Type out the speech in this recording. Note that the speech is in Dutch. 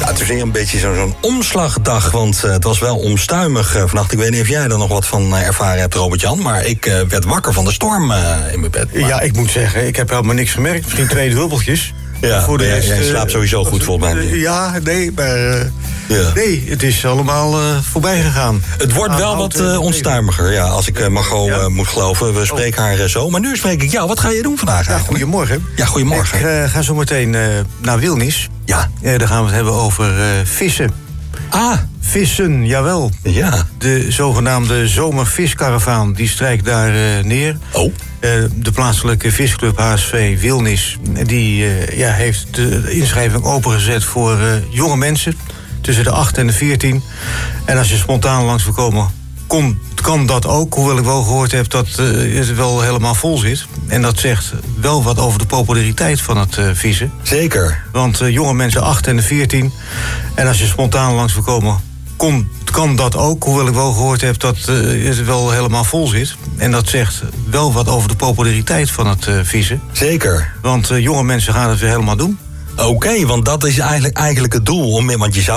het is weer een beetje zo'n omslagdag, want het was wel onstuimig vannacht. Ik weet niet of jij er nog wat van ervaren hebt, Robert-Jan, maar ik werd wakker van de storm in mijn bed. Maar... Ja, ik moet zeggen, ik heb helemaal niks gemerkt. Misschien 2 druppeltjes. Ja, voor de rest, jij slaapt sowieso goed volgens mij. Nee, het is allemaal voorbij gegaan. Het wordt wel wat onstuimiger, ja, als ik Margot moet geloven. We spreken haar zo, maar nu spreek ik jou. Wat ga je doen vandaag eigenlijk? Goedemorgen. Ja, goedemorgen. Ik ga zo meteen naar Wilnis. Ja. Daar gaan we het hebben over vissen. Ah. Vissen, jawel. Ja. De zogenaamde zomerviskaravaan, die strijkt daar neer. Oh. De plaatselijke visclub HSV Wilnis, die heeft de inschrijving opengezet voor jonge mensen tussen de 8 en de 14. En als je spontaan langs wil komen, kan dat ook. Hoewel ik wel gehoord heb dat het wel helemaal vol zit. En dat zegt wel wat over de populariteit van het vissen. Zeker. Want jonge mensen 8 en de 14. En als je spontaan langs wil komen, kan dat ook. Hoewel ik wel gehoord heb dat het wel helemaal vol zit. En dat zegt wel wat over de populariteit van het vissen. Zeker. Want jonge mensen gaan het weer helemaal doen. Oké, want dat is eigenlijk het doel. Want je zou